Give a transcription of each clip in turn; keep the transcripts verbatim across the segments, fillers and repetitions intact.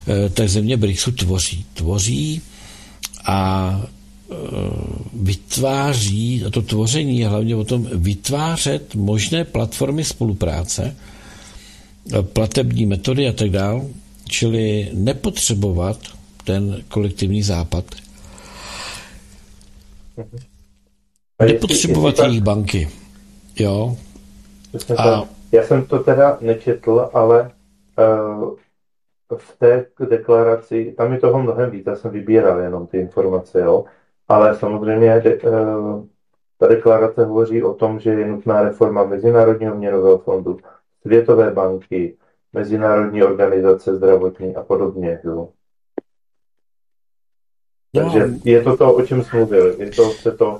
tak země BRICSu tvoří. Tvoří a vytváří, a to tvoření je hlavně o tom vytvářet možné platformy spolupráce, platební metody a tak dále, čili nepotřebovat ten kolektivní západ. Nepotřebovat jejich banky. Jo. A já jsem to teda nečetl, ale uh, v té deklaraci, tam je toho mnohem víc, já jsem vybíral jenom ty informace, jo. Ale samozřejmě de, uh, ta deklarace hovoří o tom, že je nutná reforma Mezinárodního měnového fondu, Světové banky, Mezinárodní organizace zdravotní a podobně. Jo. Takže no. Je to to, o čem jsem mluvil. Je to se to...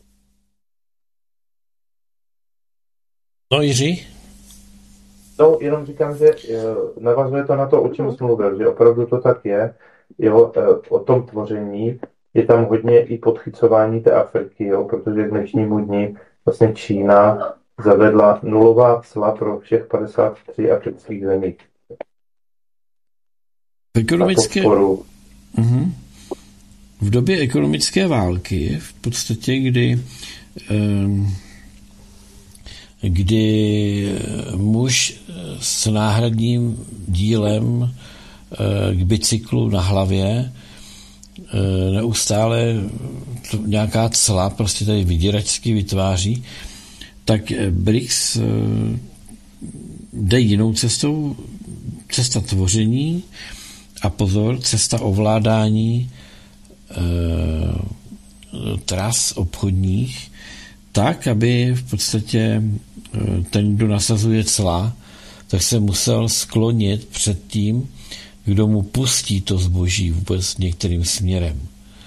No, Jiří? No, jenom říkám, že navazuje to na to, o čem jsem mluvil, že opravdu to tak je. Jo, o tom tvoření je tam hodně i podchycování té Afriky, jo, protože k dnešnímu dni vlastně Čína zavedla nulová cla pro všech padesát tři afrických zemí. Ekonomické... Uh-huh. V době ekonomické války, v podstatě, kdy um, kdy muž s náhradním dílem k bicyklu na hlavě neustále nějaká cla prostě tady vyděračsky vytváří, tak BRICS jde jinou cestou, cesta tvoření a pozor, cesta ovládání tras obchodních, tak, aby v podstatě ten, kdo nasazuje cla, tak se musel sklonit před tím, kdo mu pustí to zboží vůbec některým směrem.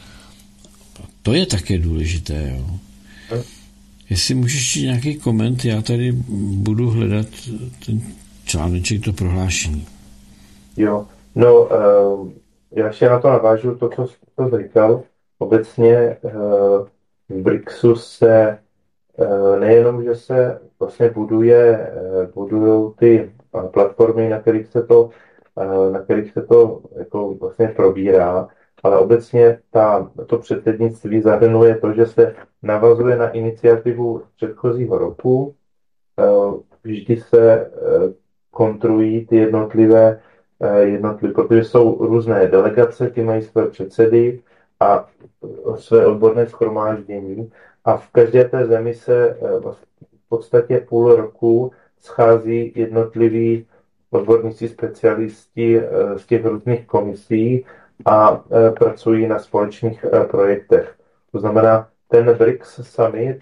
To je také důležité. Jo. Jestli můžeš nějaký koment, já tady budu hledat ten článeček, to prohlášení. Jo, no, uh, já ještě na to navážu to, co jsi říkal. Obecně uh, v BRICSu se nejenom, že se vlastně buduje, budují ty platformy, na kterých se to, na kterých se to jako vlastně probírá, ale obecně ta, to předsednictví zahrnuje to, že se navazuje na iniciativu předchozího roku. Vždy se kontrují ty jednotlivé, jednotlivé, protože jsou různé delegace, ty mají své předsedy a své odborné shromáždění. A v každé té zemi se v podstatě půl roku schází jednotliví odborníci, specialisti z těch různých komisí a pracují na společných projektech. To znamená, ten BRICS Summit,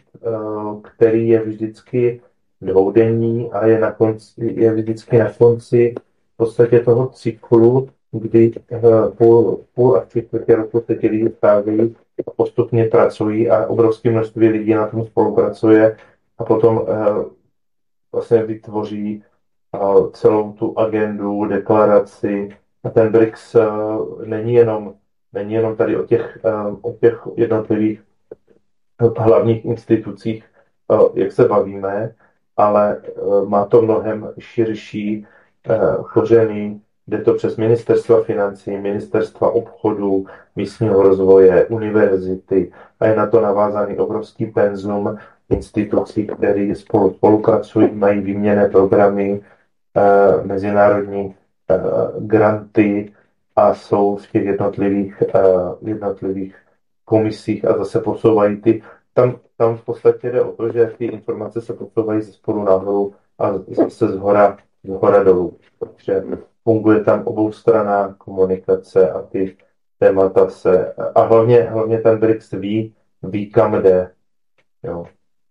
který je vždycky dvoudenní a je, na konci, je vždycky na konci v podstatě toho cyklu, kdy půl, půl a tři čtvrtě roku se ti lidi stávají a postupně pracují a obrovské množství lidí na tom spolupracuje a potom uh, vlastně vytvoří uh, celou tu agendu, deklaraci a ten BRICS uh, není jenom, není jenom tady o těch, uh, o těch jednotlivých hlavních institucích, uh, jak se bavíme, ale uh, má to mnohem širší uh, kořeny. Jde to přes ministerstva financí, ministerstva obchodu, místního rozvoje, univerzity a je na to navázaný obrovský penzum institucí, které spolu spolupracují, mají výměnné programy, eh, mezinárodní eh, granty a jsou v těch jednotlivých, eh, jednotlivých komisích a zase posouvají ty. Tam, tam v podstatě jde o to, že ty informace se posouvají ze spodu nahoru a zase z hora, z hora dolů. Takže funguje tam oboustranná komunikace a ty témata se... A hlavně, hlavně ten BRICS ví, ví kam jde. Jo.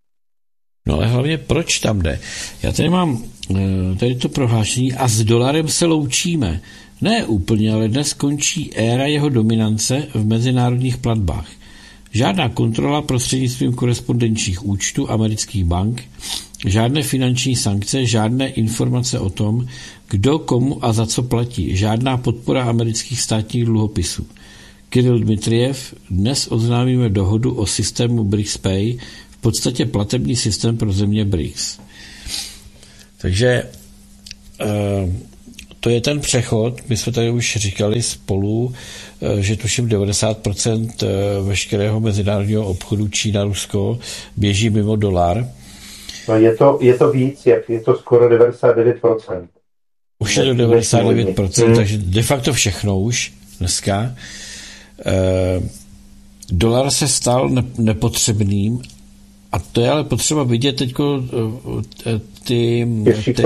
No ale hlavně proč tam jde? Já tady mám tady to prohlášení a s dolarem se loučíme. Ne úplně, ale dnes končí éra jeho dominance v mezinárodních platbách. Žádná kontrola prostřednictvím korespondenčních účtů amerických bank, žádné finanční sankce, žádné informace o tom, kdo komu a za co platí, žádná podpora amerických státních dluhopisů. Kirill Dmitrijev, dnes oznámíme dohodu o systému BRICS Pay, v podstatě platební systém pro země BRICS. Takže to je ten přechod, my jsme tady už říkali spolu, že tuším devadesát procent veškerého mezinárodního obchodu Čína-Rusko běží mimo dolar. No je to, je to víc, jak je to skoro devadesát devět procent. Už je to devadesát devět procent, hmm. takže de facto všechno už dneska. E, dolar se stal ne, nepotřebným a to je ale potřeba vidět teďko ty... ty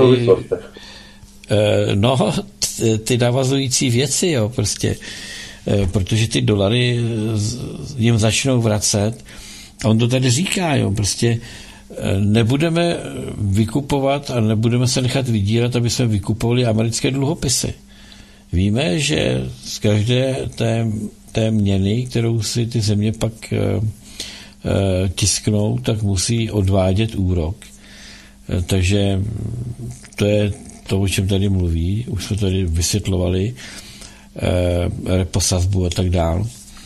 e, no, ty, ty navazující věci, jo, prostě. E, protože ty dolary jim začnou vracet a on to tady říká, jo, prostě nebudeme vykupovat a nebudeme se nechat vydírat, aby jsme vykupovali americké dluhopisy. Víme, že z každé té, té měny, kterou si ty země pak e, e, tisknou, tak musí odvádět úrok. E, takže to je to, o čem tady mluví. Už jsme tady vysvětlovali e, reposazbu a tak dál.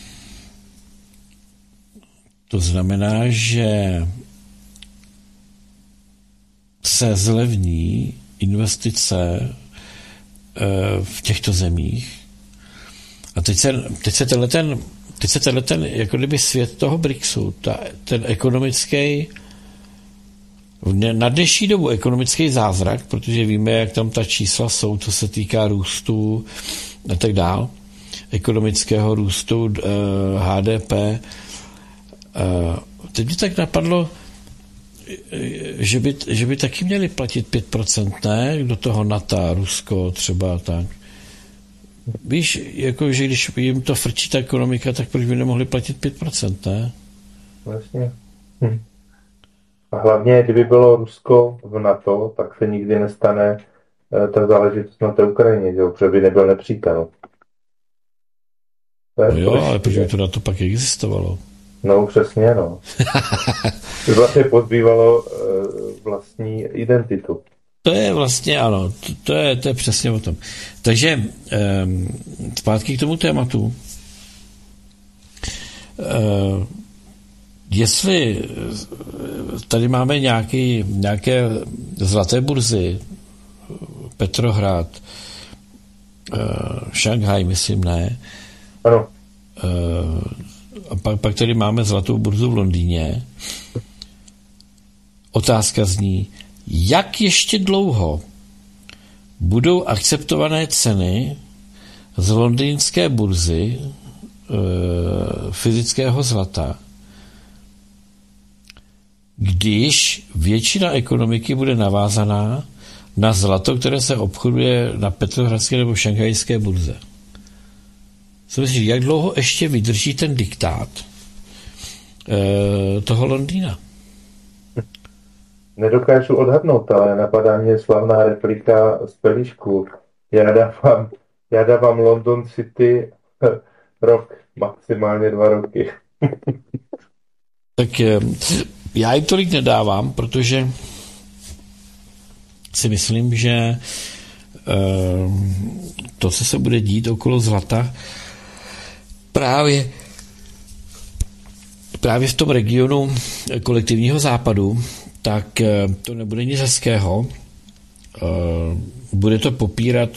To znamená, že se zlevní investice v těchto zemích. A teď se, teď se tenhle ten, teď se tenhle ten, jako kdyby svět toho BRICSu, ta, ten ekonomický, na dnešní dobu ekonomický zázrak, protože víme, jak tam ta čísla jsou, co se týká růstu a tak dál, ekonomického růstu, H D P. Teď mě tak napadlo, že by, že by taky měli platit pět procent, ne? Do toho NATO, Rusko třeba tak. Víš, jako, že když jim to frčí ta ekonomika, tak proč by nemohli platit pět procent, ne? Vlastně. Hm. A hlavně, kdyby bylo Rusko v NATO, tak se nikdy nestane ta záležitost na té Ukrajině, že? Protože by nebyl nepřítel. No jo, ale proč by to NATO pak existovalo? No, přesně, no. To vlastně pozbývalo uh, vlastní identitu. To je vlastně, ano, to, to, je, to je přesně o tom. Takže um, zpátky k tomu tématu. Uh, jestli tady máme nějaký, nějaké zlaté burzy, Petrohrad, uh, Šanghaj, myslím, ne? Ano. Uh, A pak, pak tady máme zlatou burzu v Londýně. Otázka zní, jak ještě dlouho budou akceptované ceny z londýnské burzy e, fyzického zlata, když většina ekonomiky bude navázaná na zlato, které se obchoduje na petrohradské nebo šanghajské burze. Co myslíš, jak dlouho ještě vydrží ten diktát e, toho Londýna? Nedokážu odhadnout, ale napadá mě slavná replika z Pelíšku. Já dávám, já dávám London City rok, maximálně dva roky. Tak e, já jim tolik nedávám, protože si myslím, že e, to, co se bude dít okolo zlata, Právě, právě v tom regionu kolektivního západu, tak to nebude nic hezkého. Bude to popírat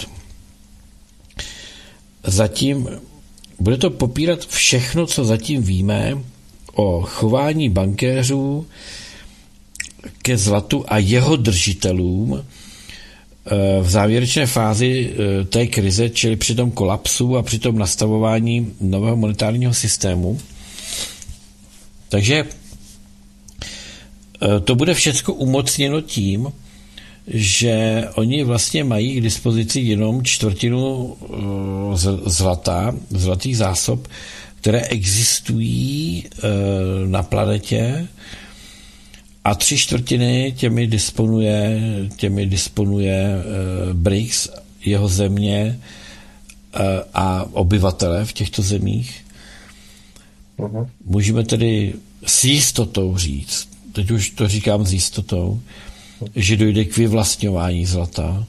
zatím, bude to popírat všechno, co zatím víme o chování bankéřů ke zlatu a jeho držitelům v závěrečné fázi té krize, čili při tom kolapsu a při tom nastavování nového monetárního systému. Takže to bude všechno umocněno tím, že oni vlastně mají k dispozici jenom čtvrtinu zlata, zlatých zásob, které existují na planetě, a tři čtvrtiny těmi disponuje, těmi disponuje uh, BRICS, jeho země uh, a obyvatele v těchto zemích. Uh-huh. Můžeme tedy s jistotou říct, teď už to říkám s jistotou, že dojde k vyvlastňování zlata.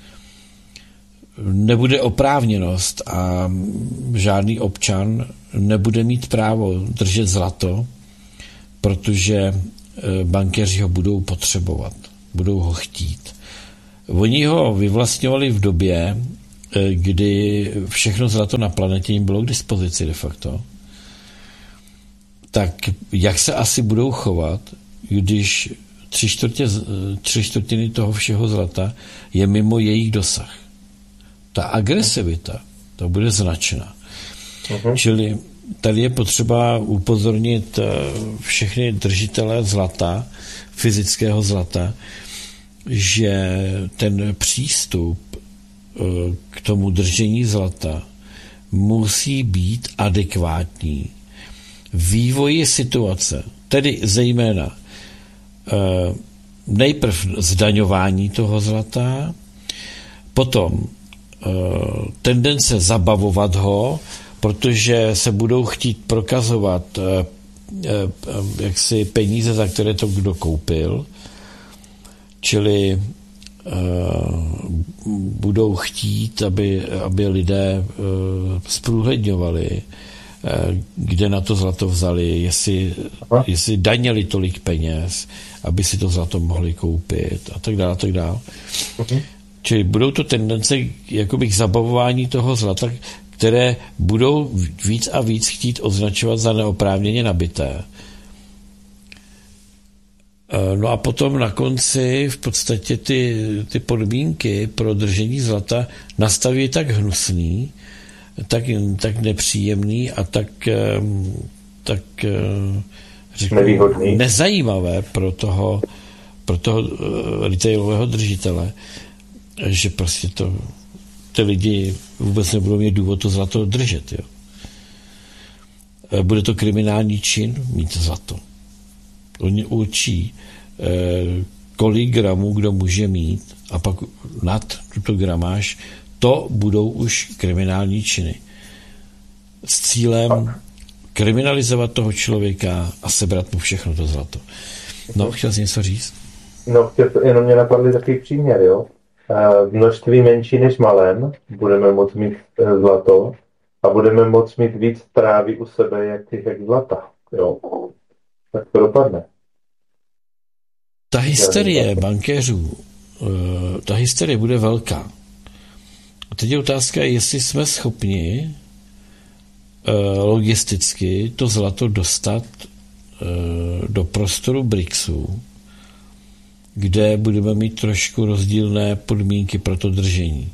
Nebude oprávněnost a žádný občan nebude mít právo držet zlato, protože bankéři ho budou potřebovat, budou ho chtít. Oni ho vyvlastňovali v době, kdy všechno zlato na planetě jim bylo k dispozici de facto, tak jak se asi budou chovat, když tři, čtvrtě, tři čtvrtiny toho všeho zlata je mimo jejich dosah. Ta agresivita, to bude značná. Uh-huh. Čili tady je potřeba upozornit všechny držitele zlata, fyzického zlata, že ten přístup k tomu držení zlata musí být adekvátní vývoji situace, tedy zejména nejprv zdaňování toho zlata, potom tendence zabavovat ho, protože se budou chtít prokazovat jaksi peníze, za které to kdo koupil, čili budou chtít, aby, aby lidé zprůhledňovali, kde na to zlato vzali, jestli, jestli daněli tolik peněz, aby si to zlato mohli koupit a tak dále, a tak dále. Uh-huh. Čili budou to tendence jakoby k zabavování toho zlata, které budou víc a víc chtít označovat za neoprávněně nabité. No a potom na konci v podstatě ty, ty podmínky pro držení zlata nastaví tak hnusný, tak, tak nepříjemný a tak, tak řeknu, nezajímavé pro toho, pro toho retailového držitele, že prostě to, ty lidi vůbec nebudou mít důvod to zlato držet. Jo. Bude to kriminální čin mít zlato. Oni určí, kolik gramů kdo může mít a pak nad tuto gramáž to budou už kriminální činy. S cílem kriminalizovat toho člověka a sebrat mu všechno to zlato. No, chtěl jsi něco říct? No, jenom mě napadly takový příměr, jo. V množství menší než malém budeme moct mít zlato a budeme moct mít víc trávy u sebe, jak, jak zlata, jo. Tak to dopadne. Ta hysterie bankéřů, ta hysterie bude velká. A teď je otázka, jestli jsme schopni logisticky to zlato dostat do prostoru BRICSu, kde budeme mít trošku rozdílné podmínky pro to držení.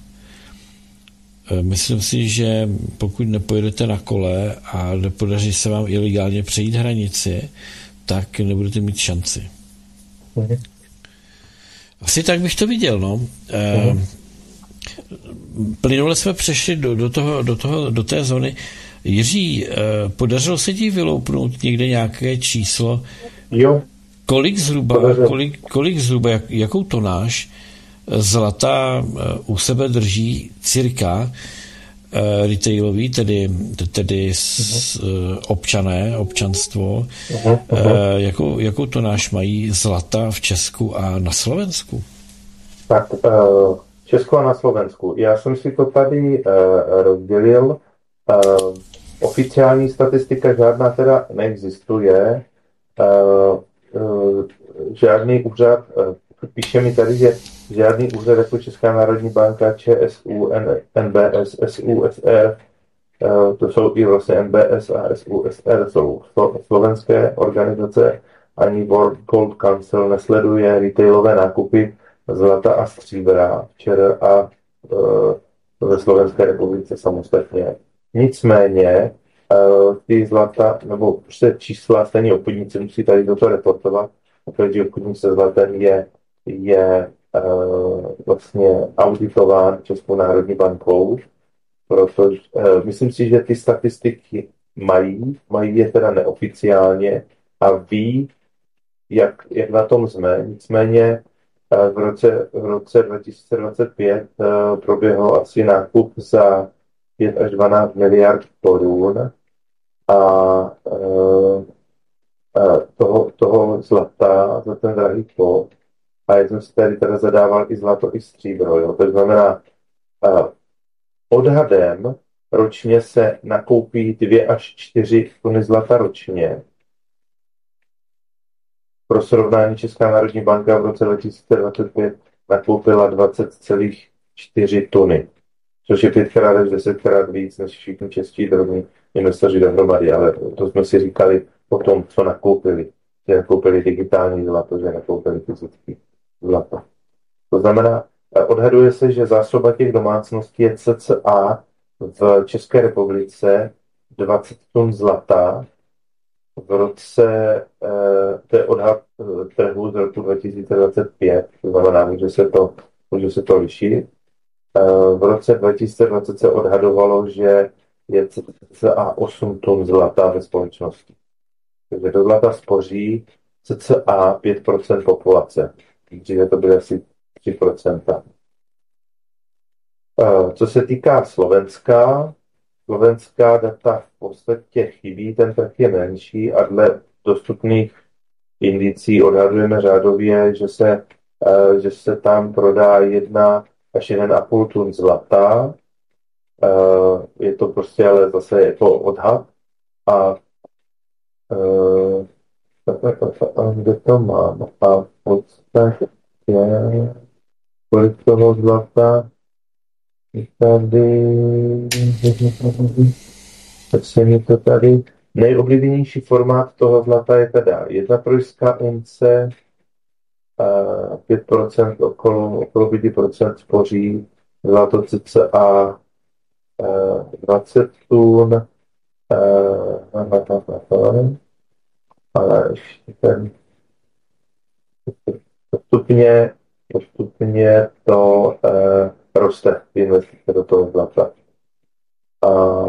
Myslím si, že pokud nepojedete na kole a nepodaří se vám ilegálně přejít hranici, tak nebudete mít šanci. Mhm. Asi tak bych to viděl, no. Mhm. Plynule jsme přešli do, do, toho, do, toho, do té zóny. Jiří, podařilo se ti vyloupnout někde nějaké číslo? Jo. Kolik zhruba, kolik, kolik zhruba jak, jakou tonáž zlata u sebe drží cirka uh, retailový, tedy, tedy s, uh, občané, občanstvo, uh-huh, uh-huh. Uh, jakou, jakou tonáž mají zlata v Česku a na Slovensku? Tak uh, v Česku a na Slovensku. Já jsem si to tady uh, rozdělil. Uh, oficiální statistika žádná teda neexistuje. Uh, uh, žádný úřad, uh, píše mi tady, že žádný úřad jako Česká národní banka, ČSÚ, N B S, S U S R, uh, to jsou i vlastně N B S a S U S R, jsou slovenské organizace, ani World Gold Council nesleduje retailové nákupy zlata a stříbra včera a uh, ve Slovenské republice samostatně. Nicméně uh, ty zlata, nebo prostě čísla, stejně obchodníci musí tady do toho reportovat, protože obchodník se zlatem je, je uh, vlastně auditován Českou národní bankou, protože uh, myslím si, že ty statistiky mají, mají je teda neoficiálně a ví, jak, jak na tom jsme. Nicméně uh, v roce, v roce dva tisíce dvacet pět uh, proběhl asi nákup za pět až dvanáct miliard korun a uh, uh, toho, toho zlata za ten drahý kód. A já jsem si tady teda zadával i zlato, i stříbro. Jo? To znamená, uh, odhadem ročně se nakoupí dvě až čtyři tuny zlata ročně. Pro srovnání Česká národní banka v roce dva tisíce dvacet pět nakoupila dvacet celá čtyři tuny. což je pětkrát až desetkrát víc než všichni čeští drobní investoři dohromady, ale to jsme si říkali o tom, co nakoupili. Že nakoupili digitální zlato, že nakoupili fyzické zlato. To znamená, odhaduje se, že zásoba těch domácností je cca v České republice dvacet tun zlata. V roce, to je odhad trhu z roku dva tisíce dvacet pět, to znamená, může se to, může se to lišit. V roce dva tisíce dvacet se odhadovalo, že je cca osm tun zlata ve společnosti. Takže do zlata spoří cca pět procent populace. Dříve to byly asi tři procenta. Co se týká Slovenska, slovenská data v podstatě chybí, ten trh je menší a dle dostupných indicí odhadujeme řádově, že se, že se tam prodá jedna až jeden a půl tun zlata. Je to prostě ale zase jako odhad. A kde to mám? A v podstatě kolik toho zlata tady, tak se mi to tady, nejoblíbenější formát toho zlata je teda jedna trojská unce, pět procent okolo, okolo pět procent spoří, zlato cca dvacet tun, ale ještě ten postupně, postupně to eh, roste investice do toho zlata. A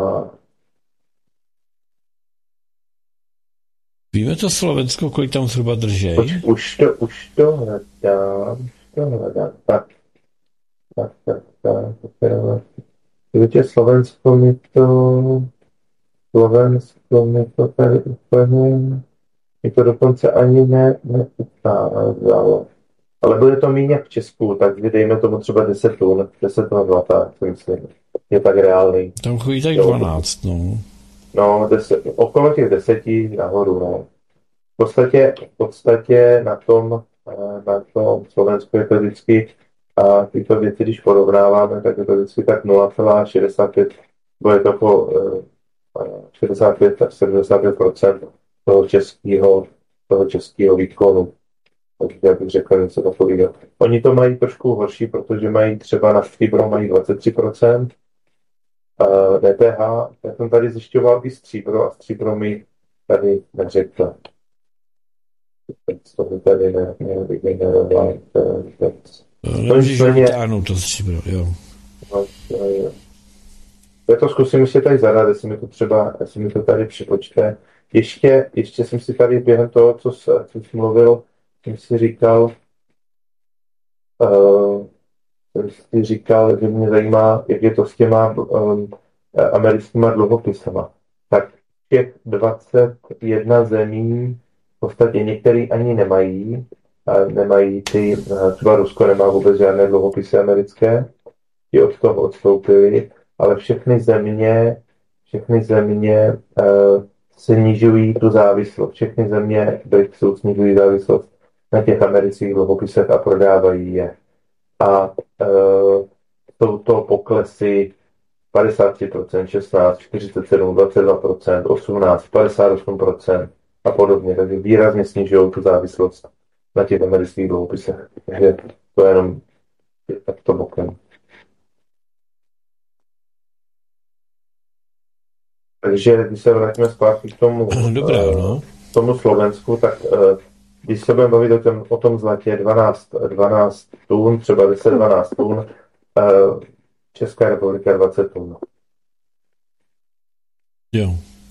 víme to Slovensko, kolik tam zhruba držej? už, už to, už to hledám, už to hledám. Tak, tak, tak, tak, tak. Víte, Slovensko mi to, Slovensko mi to tady úplně, mi to dokonce ani ne, neukázalo. Ale bude to méně jak v Česku, tak dejme tomu třeba deset tun, deset tun zlata, si myslím. Je tak reálný. Tam chodí tak dvanáct, no. No, deset, okolo těch deseti nahoru, no. V podstatě, v podstatě na tom, na tom Slovensku je to vždycky, a tyto věci, když porovnáváme, tak je to vždycky tak nula celá šedesát pět, bude to po šedesát pět až sedmdesát pět procent toho českého, toho českého výkonu. Takže já bych řekl něco takového. Oni to mají trošku horší, protože mají třeba na stříbro mají dvacet tři procent D P H. Já jsem tady zjišťoval i stříbro a stříbro mi tady neřekl. To mi tady ne, ne, vygeneroval. Nemůžeš vytáhnout to stříbro, jo. Já to zkusím ještě tady zadat, jestli mi to třeba, jestli mi to tady připočte. Ještě, ještě jsem si tady během toho, co, co jsi mluvil, jsem si říkal, uh, jsem si říkal, že mě zajímá, jak je to s těma um, americkýma dluhopisama. Tak těch dvacet jedna zemí v podstatě některý ani nemají, nemají ty, třeba Rusko nemá vůbec žádné dluhopisy americké, ti od toho odstoupili, ale všechny země, všechny země uh, snižují tu závislost. Všechny země BRICSu snižují závislost na těch amerických dluhopisech a prodávají je. A uh, jsou to poklesy padesát tři procent, šestnáct, čtyřicet sedm, dvacet dva procent, osmnáct, padesát osm procent a podobně. Takže výrazně snižují tu závislost na těch amerických dluhopisech. Takže to je jenom takto bokem. Takže když se vrátíme zpátky k tomu, Dobrá, no. k tomu Slovensku, tak když se budeme bavit o tom, o tom zlatě dvanáct, dvanáct tun, třeba deset dvanáct tun, Česká republika dvacet tun. Jo.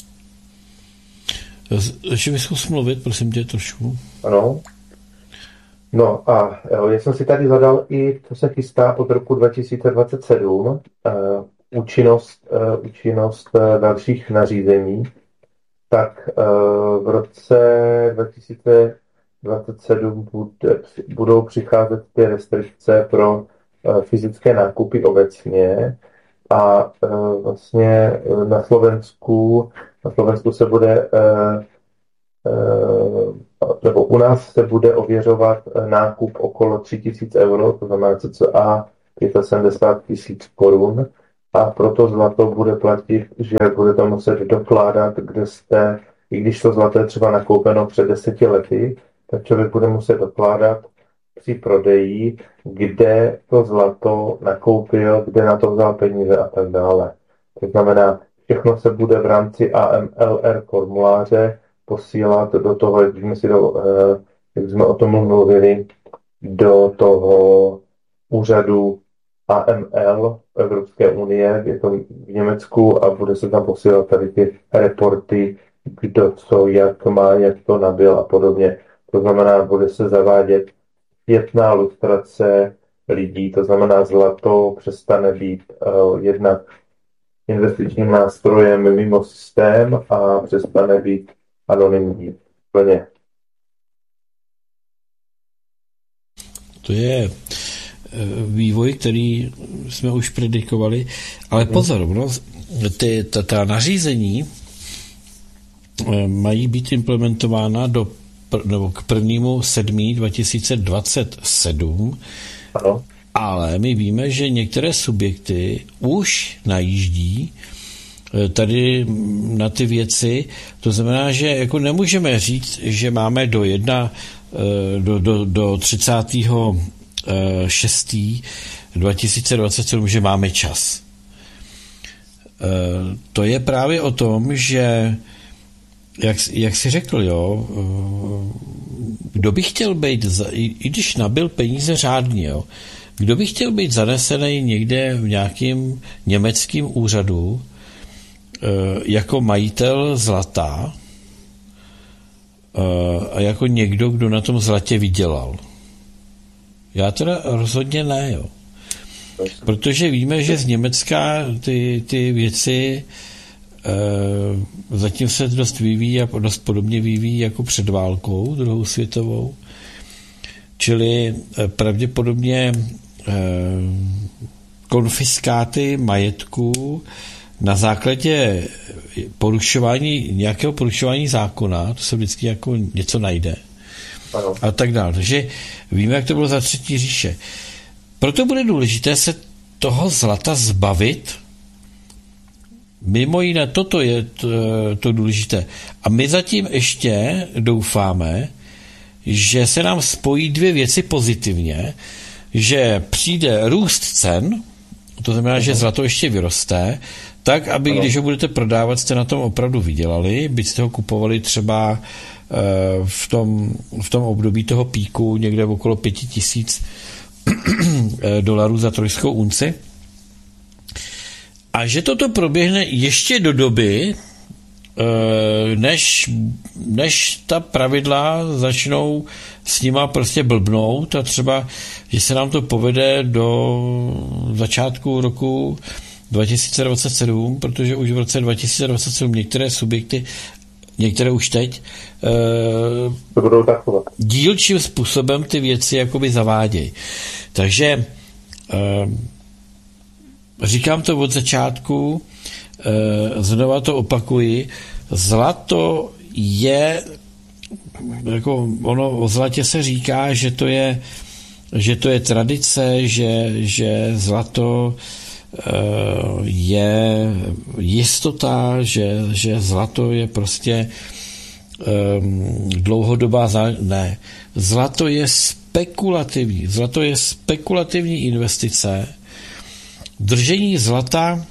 Ještě mi zkus mluvit, prosím tě, trošku. Ano. No a já jsem si tady zadal i, co se chystá od roku dva tisíce dvacet sedm, uh, účinnost, uh, účinnost uh, dalších nařízení. Tak uh, v roce dva tisíce dvacet sedm bude, budou přicházet ty restrikce pro uh, fyzické nákupy obecně a uh, vlastně uh, na Slovensku, na Slovensku se bude uh, uh, nebo u nás se bude ověřovat nákup okolo tři tisíce euro, to znamená cca sedmdesát pět tisíc korun a proto zlato bude platit, že budete muset dokládat, kde jste, i když to zlato je třeba nakoupeno před deseti lety, tak člověk bude muset dokládat při prodeji, kde to zlato nakoupil, kde na to vzal peníze a tak dále. To znamená, všechno se bude v rámci A M L R formuláře posílat do toho, jak jsme, si do, jak jsme o tom mluvili, do toho úřadu A M L Evropské unie, je to v Německu a bude se tam posílat tady ty reporty, kdo co, jak má, jak to nabil a podobně. To znamená, bude se zavádět zpětná lustrace lidí, to znamená zlato přestane být uh, jednak investičním nástrojem mimo systém a přestane být anonymní. Plně. To je vývoj, který jsme už predikovali, ale pozor, no, ty, ta, ta nařízení mají být implementována do, nebo k prvnímu sedmého dva tisíce dvacet sedm, ano. Ale my víme, že některé subjekty už najíždí tady na ty věci, to znamená, že jako nemůžeme říct, že máme do jedna, do, do, do třicátého šestého dva tisíce dvacet sedm, že máme čas. To je právě o tom, že jak, jak jsi řekl, jo, kdo by chtěl být, i, i když nabil peníze řádně, jo, kdo by chtěl být zanesený někde v nějakým německým úřadu jako majitel zlata a jako někdo, kdo na tom zlatě vydělal. Já teda rozhodně ne, jo. Protože víme, že z Německa ty, ty věci e, zatím se dost vyvíjí a dost podobně vyvíjí jako před válkou druhou světovou. Čili e, pravděpodobně e, konfiskáty majetku na základě porušování, nějakého porušování zákona, to se vždycky jako něco najde. A tak dále. Takže víme, jak to bylo za třetí říše. Proto bude důležité se toho zlata zbavit. Mimo jiné, toto je to, to důležité. A my zatím ještě doufáme, že se nám spojí dvě věci pozitivně, že přijde růst cen, to znamená, že zlato ještě vyroste, tak, aby když ho budete prodávat, jste na tom opravdu vydělali, byste ho kupovali třeba v tom, v tom období toho píku někde okolo pěti tisíc dolarů za trojskou unci. A že toto proběhne ještě do doby, než, než ta pravidla začnou s nima prostě blbnout a třeba, že se nám to povede do začátku roku dva tisíce dvacet sedm, protože už v roce dva tisíce dvacet sedm některé subjekty, některé už teď, to budou takové. Dílčím způsobem ty věci jakoby zavádějí. Takže říkám to od začátku, znova to opakuji, zlato je, jako ono o zlatě se říká, že to je, že to je tradice, že, že zlato je jistota, že, že zlato je prostě um, dlouhodobá zá... ne. Zlato je spekulativní. Zlato je spekulativní investice. Držení zlata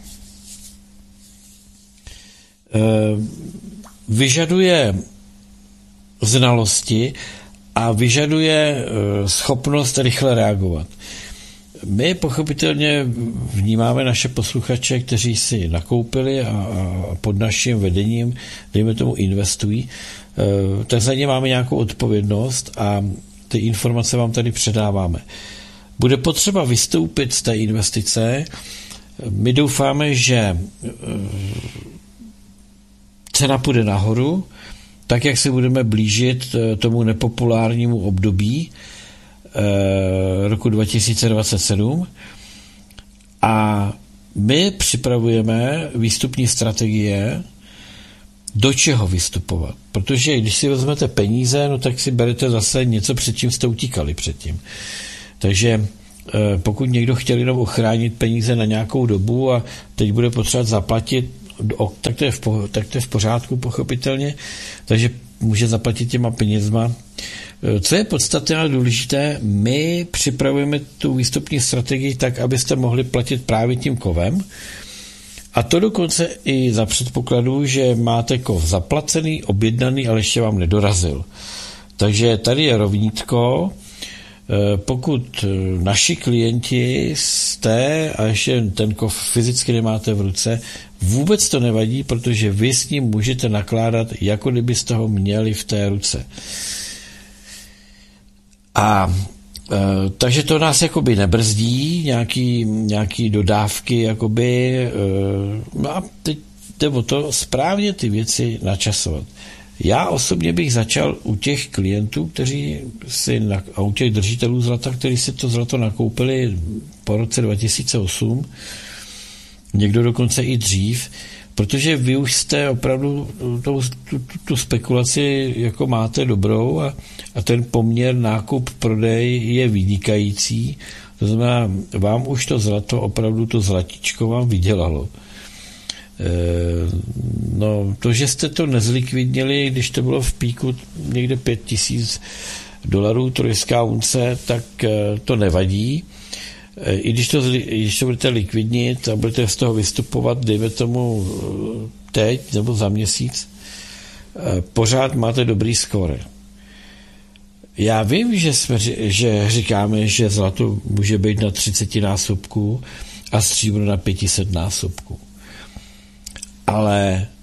um, vyžaduje znalosti a vyžaduje uh, schopnost rychle reagovat. My pochopitelně vnímáme naše posluchače, kteří si nakoupili a, a pod naším vedením, dejme tomu, investují, tak za ně máme nějakou odpovědnost a ty informace vám tady předáváme. Bude potřeba vystoupit z té investice. My doufáme, že cena půjde nahoru, tak jak se budeme blížit tomu nepopulárnímu období roku dva tisíce dvacet sedm a my připravujeme výstupní strategie, do čeho vystupovat. Protože když si vezmete peníze, no tak si berete zase něco, před čím jste utíkali předtím. Takže pokud někdo chtěl jenom ochránit peníze na nějakou dobu a teď bude potřebovat zaplatit, tak to je v, tak to je v pořádku, pochopitelně, takže může zaplatit těma penězma. Co je podstatné a důležité, my připravujeme tu výstupní strategii tak, abyste mohli platit právě tím kovem, a to dokonce i za předpokladu, že máte kov zaplacený, objednaný, ale ještě vám nedorazil. Takže tady je rovnítko. Pokud naši klienti jste a ještě ten kov fyzicky nemáte v ruce, vůbec to nevadí, protože vy s ním můžete nakládat, jako kdybyste ho měli v té ruce. A e, takže to nás jakoby nebrzdí, nějaký, nějaký dodávky, jakoby, e, no a teď jde o to správně ty věci načasovat. Já osobně bych začal u těch klientů, kteří si, a u těch držitelů zlata, kteří si to zlato nakoupili po roce dva tisíce osm, někdo dokonce i dřív, protože vy už jste opravdu tu, tu, tu spekulaci jako máte dobrou a, a ten poměr nákup-prodej je vynikající. To znamená, vám už to zlato, opravdu to zlatíčko vám vydělalo. E, no, to, že jste to nezlikvidnili, když to bylo v píku někde pět tisíc dolarů trojská unce, tak e, to nevadí. E, I když to, když to budete likvidnit a budete z toho vystupovat, dejme tomu teď nebo za měsíc, e, pořád máte dobrý skóre. Já vím, že, jsme, že říkáme, že zlato může být na třicet násobku a stříbro na pět set násobku. Ale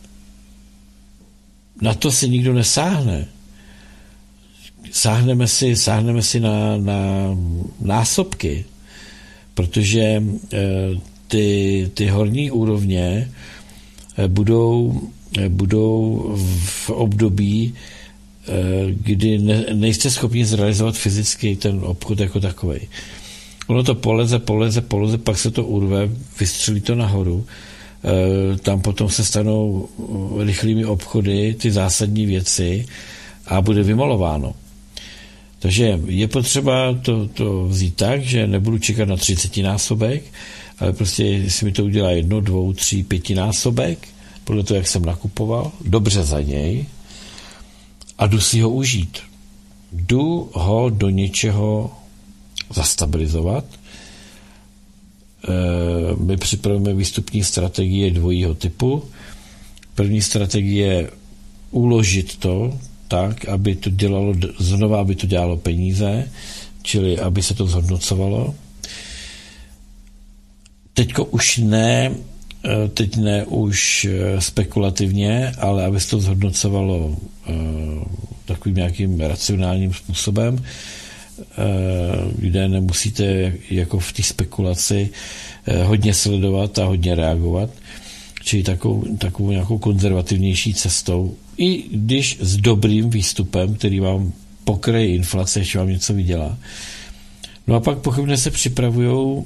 na to si nikdo nesáhne. Sáhneme si, sáhneme si na, na násobky, protože e, ty, ty horní úrovně e, budou, e, budou v období, e, kdy ne, nejste schopni zrealizovat fyzicky ten obchod jako takovej. Ono to poleze, poleze, poleze, pak se to urve, vystřelí to nahoru. Tam potom se stanou rychlými obchody, ty zásadní věci a bude vymalováno. Takže je potřeba to, to vzít tak, že nebudu čekat na třicetinásobek, ale prostě jestli mi to udělá jedno, dvou, tří, pětinásobek, podle toho, jak jsem nakupoval, dobře za něj a jdu si ho užít. Jdu ho do něčeho zastabilizovat. My připravujeme výstupní strategie dvojího typu. První strategie je uložit to tak, aby to dělalo, znova aby to dělalo peníze, čili aby se to zhodnocovalo. Teďko už ne, teď ne už spekulativně, ale aby se to zhodnocovalo takovým nějakým racionálním způsobem, kde nemusíte jako v té spekulaci hodně sledovat a hodně reagovat, čili takovou, takovou nějakou konzervativnější cestou, i když s dobrým výstupem, který vám pokryje inflace, ještě vám něco vydělá. No a pak pochopně se připravují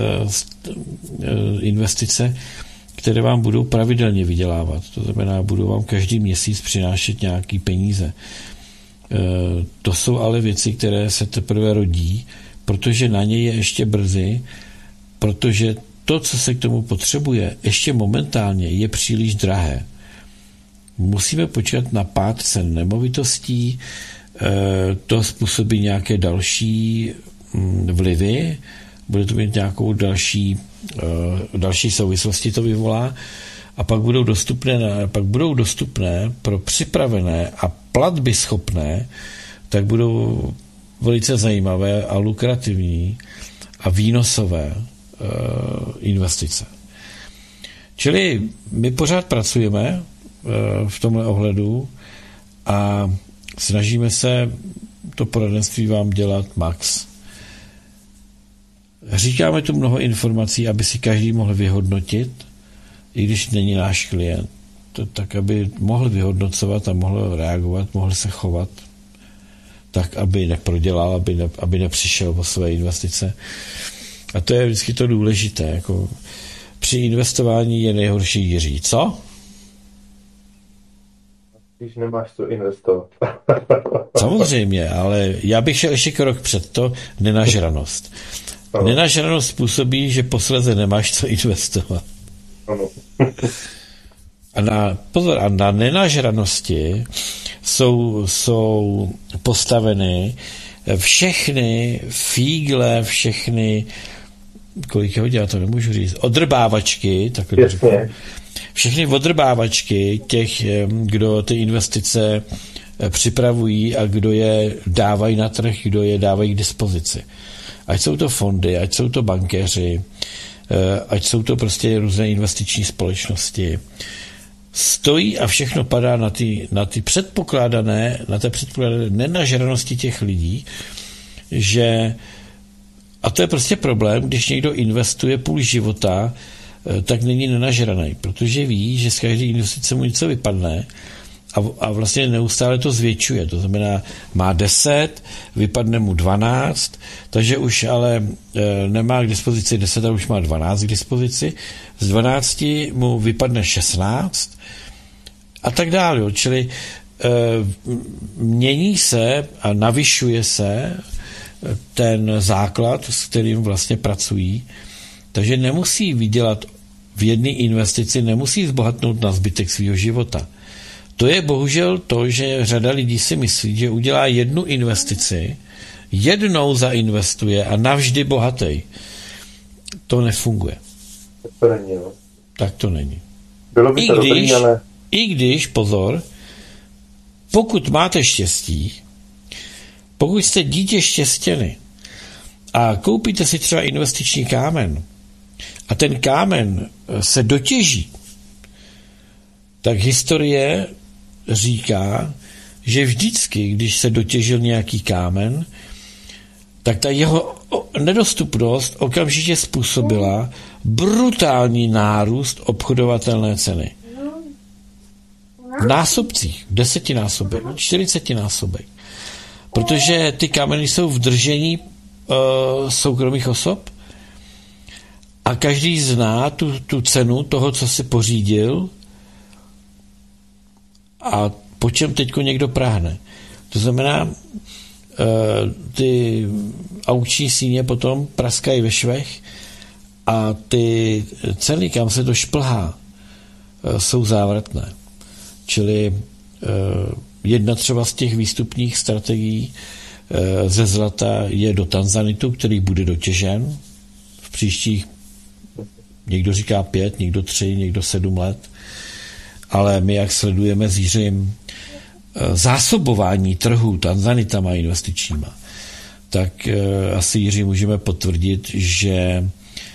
investice, které vám budou pravidelně vydělávat. To znamená, budou vám každý měsíc přinášet nějaký peníze. To jsou ale věci, které se teprve rodí, protože na ně je ještě brzy, protože to, co se k tomu potřebuje, ještě momentálně je příliš drahé. Musíme počkat na pád cen nemovitostí, to způsobí nějaké další vlivy, bude to mít nějakou další, další souvislosti to vyvolá, a pak budou dostupné, pak budou dostupné pro připravené a platby schopné, tak budou velice zajímavé a lukrativní a výnosové uh, investice. Čili my pořád pracujeme uh, v tomhle ohledu a snažíme se to poradenství vám dělat max. Říkáme tu mnoho informací, aby si každý mohl vyhodnotit, i když není náš klient, to, tak aby mohl vyhodnocovat a mohl reagovat, mohl se chovat tak, aby neprodělal, aby, ne, aby nepřišel o své investice. A to je vždycky to důležité. Jako při investování je nejhorší Jiří. Co? Když nemáš co investovat. Samozřejmě, ale já bych šel ještě krok před to, nenažranost. Ano. Nenažranost způsobí, že posledně nemáš co investovat. Ano. A na, pozor, a na nenažranosti jsou, jsou postaveny všechny fígle, všechny, kolik je hodin, já to nemůžu říct, odrbávačky, takhle řeknu, všechny odrbávačky těch, kdo ty investice připravují a kdo je dávají na trh, kdo je dávají k dispozici. Ať jsou to fondy, ať jsou to bankéři, ať jsou to prostě různé investiční společnosti. Stojí a všechno padá na ty, na ty předpokládané, na té předpokládané nenažranosti těch lidí, že, a to je prostě problém, když někdo investuje půl života, tak není nenažraný, protože ví, že z každé investice mu něco vypadne a, a vlastně neustále to zvětšuje. To znamená, má deset, vypadne mu dvanáct, takže už ale e, nemá k dispozici deset, ale už má dvanáct k dispozici. Z dvanácti mu vypadne šestnáct a tak dále. Jo. Čili e, mění se a navyšuje se ten základ, s kterým vlastně pracují, takže nemusí vydělat v jedné investici, nemusí zbohatnout na zbytek svého života. To je bohužel to, že řada lidí si myslí, že udělá jednu investici, jednou zainvestuje a navždy bohatý. To nefunguje. To není, no. Tak to není. Bylo by I to když, dobrý, ale... I když, pozor, pokud máte štěstí, pokud jste dítě štěstěny a koupíte si třeba investiční kámen a ten kámen se dotěží, tak historie říká, že vždycky, když se dotěžil nějaký kámen, tak ta jeho nedostupnost okamžitě způsobila brutální nárůst obchodovatelné ceny. V násobcích, desetinásobek, čtyřicetinásobek. Protože ty kámeny jsou v držení uh, soukromých osob a každý zná tu, tu cenu toho, co si pořídil a po čem teďko někdo práhne. To znamená, uh, ty aukční síně potom praskají ve švech a ty ceny, kam se to šplhá, uh, jsou závratné. Čili uh, jedna třeba z těch výstupních strategií uh, ze zlata je do tanzanitu, který bude dotěžen v příštích, někdo říká pět, někdo tři, někdo sedm let, ale my, jak sledujeme s Jiřím zásobování trhu tanzanitama investičníma, tak asi, Jiří, můžeme potvrdit, že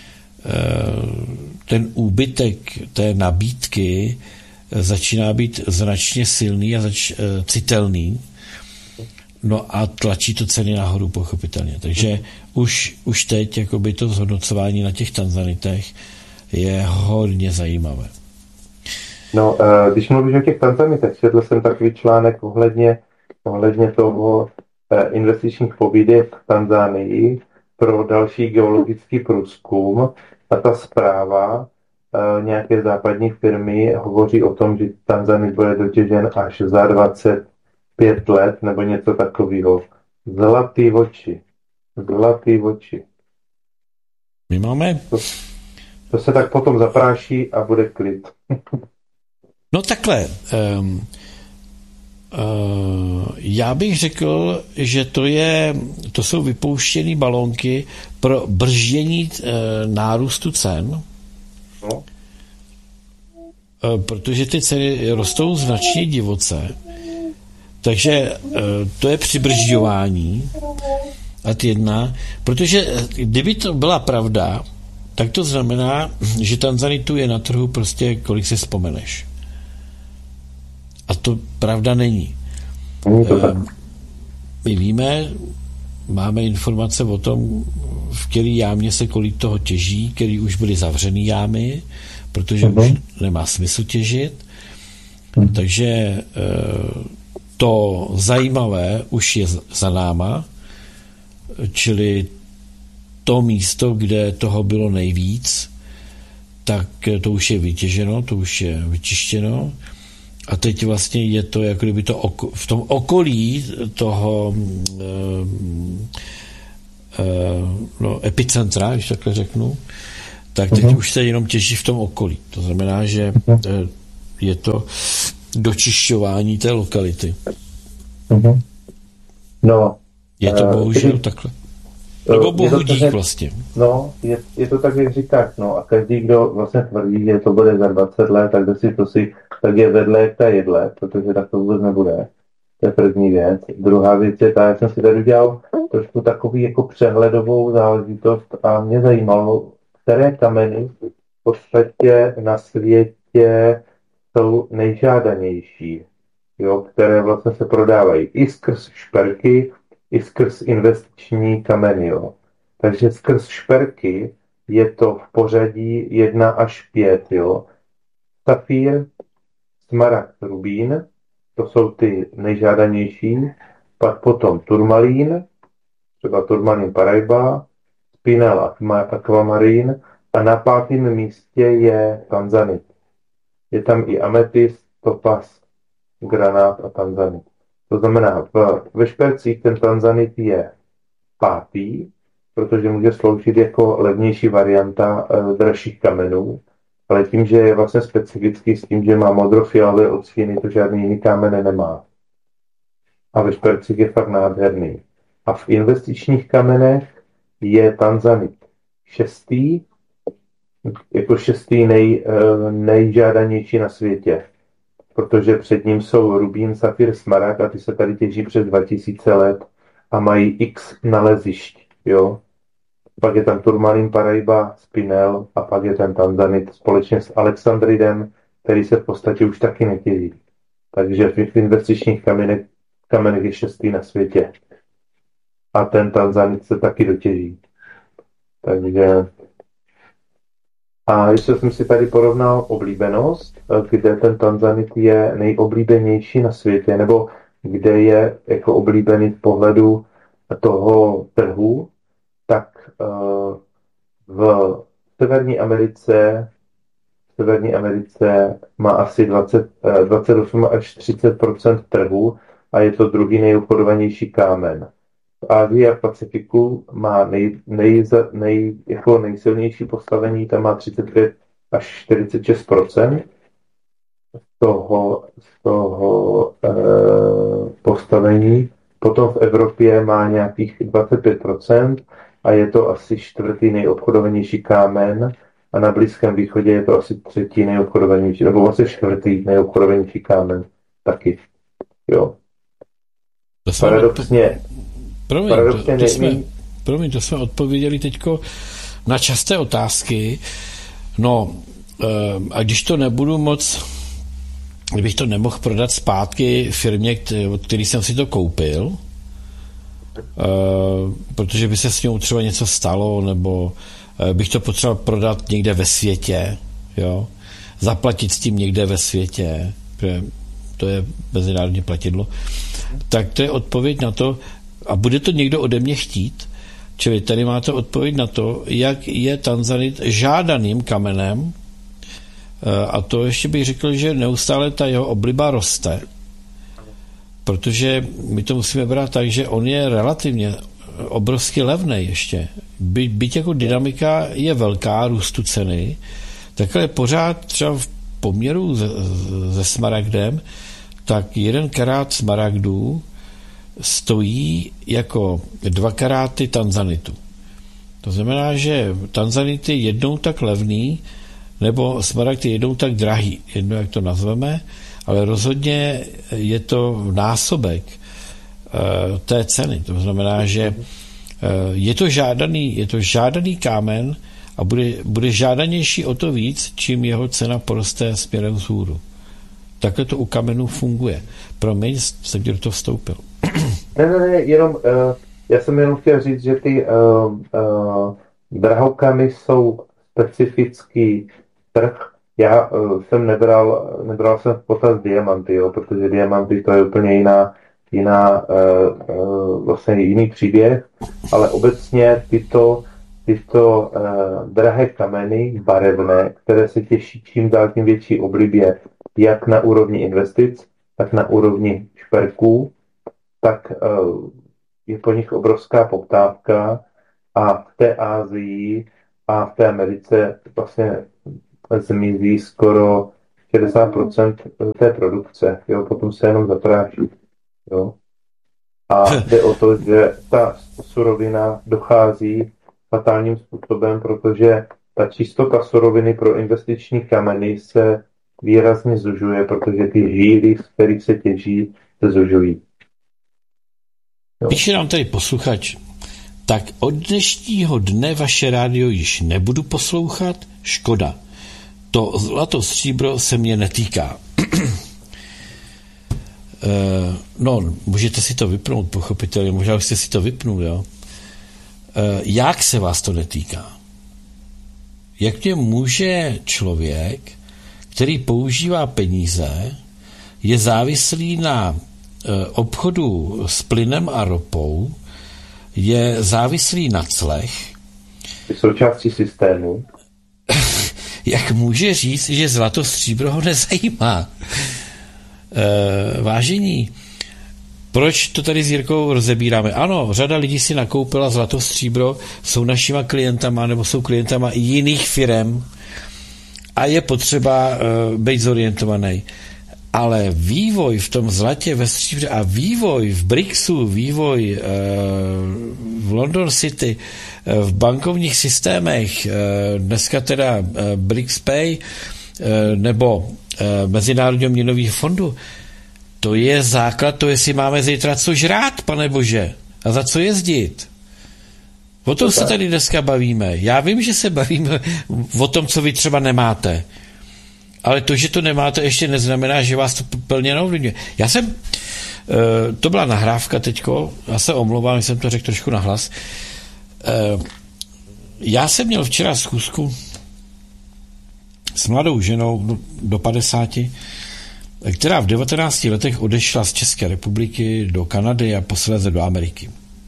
ten úbytek té nabídky začíná být značně silný a zač, citelný, no a tlačí to ceny nahoru pochopitelně. Takže už, už teď jakoby to zhodnocování na těch tanzanitech je hodně zajímavé. No, když mluvíš o těch tanzanitech, četl jsem takový článek ohledně, ohledně toho investičních pobídek v Tanzánii pro další geologický průzkum a ta zpráva nějaké západní firmy hovoří o tom, že Tanzanit bude dotěžen až za dvacet pět let nebo něco takového. Zlatý oči. Zlatý oči. My máme... To, to se tak potom zapráší a bude klid. No takhle. Um, uh, já bych řekl, že to je, to jsou vypouštěné balónky pro brždění uh, nárůstu cen. No. Uh, protože ty ceny rostou značně divoce. Takže uh, to je přibržďování. A ty jedna. Protože kdyby to byla pravda, tak to znamená, že tanzanitu je na trhu prostě, kolik si vzpomeneš. A to pravda není. My víme, máme informace o tom, v který jámě se kolik toho těží, který už byly zavřený jámy, protože uh-huh. už nemá smysl těžit. Uh-huh. Takže to zajímavé už je za náma, čili to místo, kde toho bylo nejvíc, tak to už je vytěženo, to už je vyčištěno. A teď vlastně je to, jako kdyby to oko, v tom okolí toho no, epicentra, když takhle řeknu, tak teď uh-huh. už se jenom těží v tom okolí. To znamená, že uh-huh. je to dočišťování té lokality. Uh-huh. No, je to bohužel uh, takhle. Nebo bohu dík tak, vlastně. No, je, je to tak, jak říkáš, no a každý, kdo vlastně tvrdí, že to bude za dvacet let, tak kdo si to si, tak je vedle jak ta jedle, protože tak to vůbec nebude. To je první věc. Druhá věc je ta, jak jsem si tady udělal trošku takový jako přehledovou záležitost a mě zajímalo, které kameny v podstatě na světě jsou nejžádanější, jo, které vlastně se prodávají i skrz šperky, i skrz investiční kameny. Jo. Takže skrz šperky je to v pořadí jedna až pět. Jo. Safír, smaragd, rubín, to jsou ty nejžádanější. Pak potom turmalín, třeba turmalín Paraiba, spinel aquamarín a na pátém místě je tanzanit. Je tam i ametist, topaz, granát a tanzanit. To znamená, v, ve špercích ten tanzanit je pátý, protože může sloužit jako levnější varianta e, dražších kamenů, ale tím, že je vlastně specifický s tím, že má modrofialové odstíny, to žádný jiný kámen nemá. A ve špercích je fakt nádherný. A v investičních kamenech je tanzanit šestý, jako šestý nej, e, nejžádanější na světě. Protože před ním jsou rubín, safír, smaragd a ty se tady těží přes dva tisíce let a mají x nalezišť, jo. Pak je tam turmalín Paraiba, spinel a pak je ten tanzanit společně s alexandridem, který se v podstatě už taky netěží. Takže v investičních kamenech, kamenech je šestý na světě. A ten tanzanit se taky dotěží. Takže... A ještě jsem si tady porovnal oblíbenost, kde ten tanzanit je nejoblíbenější na světě, nebo kde je jako oblíbený v pohledu toho trhu, tak v Severní Americe, v Severní Americe má asi dvacet, dvacet osm až třicet procent trhu a je to druhý nejobchodovanější kámen. V Asii a v Pacifiku má nej, nej, nej, jako nejsilnější postavení, tam má třicet pět až čtyřicet šest procent z toho, z toho e, postavení. Potom v Evropě má nějakých dvacet pět procent a je to asi čtvrtý nejobchodovanější kámen a na Blízkém východě je to asi třetí nejobchodovanější, nebo asi čtvrtý nejobchodovanější kámen taky. Jo. Paradoxně Promiň, to, to, jsme, promiň, to jsme odpověděli teďko na časté otázky. No, a když to nebudu moc, kdybych to nemohl prodat zpátky firmě, od který jsem si to koupil, protože by se s ním třeba něco stalo, nebo bych to potřeboval prodat někde ve světě, jo, zaplatit s tím někde ve světě, protože to je mezinárodní platidlo, tak to je odpověď na to, a bude to někdo ode mě chtít, čili tady máte odpověď na to, jak je tanzanit žádaným kamenem, a to ještě bych řekl, že neustále ta jeho obliba roste, protože my to musíme brát tak, že on je relativně obrovsky levný ještě. By, byť jako dynamika je velká růstu ceny, tak ale pořád třeba v poměru se, se smaragdem, tak jeden karát smaragdů stojí jako dva karáty tanzanitu. To znamená, že tanzanit je jednou tak levný, nebo smaragd je jednou tak drahý, jedno jak to nazveme, ale rozhodně je to násobek uh, té ceny. To znamená, že uh, je to žádaný, je to žádaný kámen a bude, bude žádanější o to víc, čím jeho cena poroste směrem vzhůru. Takhle to u kamenů funguje. Promiň, jsem do toho vstoupil. Ne, ne, ne, jenom, uh, já jsem jenom chtěl říct, že ty uh, uh, drahokamy jsou specifický trh. Já uh, jsem nebral, nebral jsem v potaz diamanty, jo, protože diamanty to je úplně jiná, jiná uh, uh, vlastně jiný příběh, ale obecně tyto, tyto uh, drahé kameny barevné, které se těší čím dál tím větší oblibě, jak na úrovni investic, tak na úrovni šperků, tak uh, je po nich obrovská poptávka a v té Asii a v té Americe vlastně zmizí skoro šedesát procent té produkce, jo, potom se jenom zapráší, jo. A jde o to, že ta surovina dochází fatálním způsobem, protože ta čistota suroviny pro investiční kameny se výrazně zužuje, protože ty žíly, z kterých se těží, se zužují. Jo. Píše nám tady posluchač, tak od dnešního dne vaše rádio již nebudu poslouchat, škoda. To zlato stříbro se mě netýká. Uh, no, můžete si to vypnout, pochopitelně, možná už jste si to vypnul, jo. Uh, jak se vás to netýká? Jak mě může člověk, který používá peníze, je závislý na uh, obchodu s plynem a ropou, je závislý na clech. Součástí systému. Jak může říct, že zlato stříbro ho nezajímá? E, vážení, proč to tady s Jirkou rozebíráme? Ano, řada lidí si nakoupila zlato stříbro, jsou našima klientama nebo jsou klientama i jiných firem a je potřeba e, být zorientovaný. Ale vývoj v tom zlatě ve stříbře a vývoj v BRICSu, vývoj e, v London City, e, v bankovních systémech, e, dneska teda e, BRICS-Pay e, nebo e, Mezinárodního měnového fondu, to je základ, to jestli máme zítra co žrát, pane Bože, a za co jezdit. O tom se tady dneska bavíme. Já vím, že se bavíme o tom, co vy třeba nemáte. Ale to, že to nemáte, ještě neznamená, že vás to plně neovlivňuje. Já jsem, to byla nahrávka teďko, já se omlouvám, jsem to řekl trošku nahlas. Já jsem měl včera schůzku s mladou ženou do padesáti, která v devatenácti letech odešla z České republiky do Kanady a posléze do Ameriky.